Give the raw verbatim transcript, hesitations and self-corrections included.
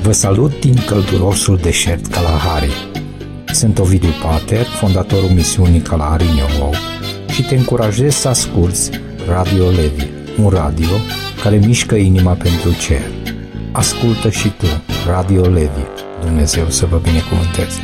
Vă salut din căldurosul deșert Kalahari. Sunt Ovidiu Pater, fondatorul misiunii Kalahari New și te încurajez să asculți Radio Levi, un radio care mișcă inima pentru cer. Ascultă și tu Radio Levi. Dumnezeu să vă binecuvânteze.